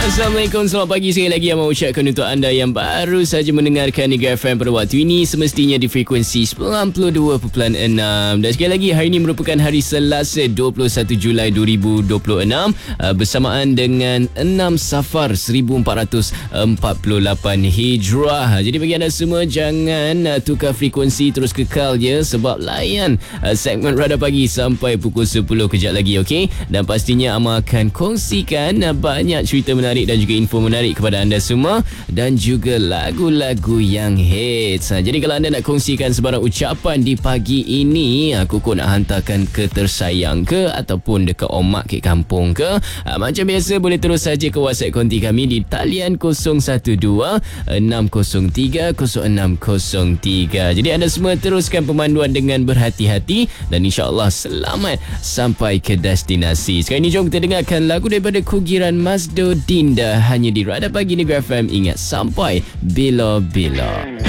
Assalamualaikum, selamat pagi sekali lagi yang mengucapkan untuk anda yang baru saja mendengarkan Negeri FM pada waktu ini, semestinya di frekuensi 92.6. Dan sekali lagi, hari ini merupakan hari Selasa 21 Julai 2026 bersamaan dengan 6 Safar 1448 Hijrah. Jadi bagi anda semua, jangan tukar frekuensi, terus kekal je sebab layan segmen Radar Pagi sampai pukul 10 kejap lagi, okey? Dan pastinya Amal akan kongsikan banyak cerita menarik dan juga info menarik kepada anda semua dan juga lagu-lagu yang hits. Jadi kalau anda nak kongsikan sebarang ucapan di pagi ini, aku nak hantarkan ke tersayang ke ataupun dekat omak ke kampung ke, macam biasa boleh terus saja ke WhatsApp konti kami di talian 012-603-0603. Jadi anda semua teruskan pemanduan dengan berhati-hati dan insya-Allah selamat sampai ke destinasi. Sekarang ini jom kita dengarkan lagu daripada Kugiran Mazdo Dinda hanya di Radar Pagi Negeri FM. Ingat, sampai bila-bila.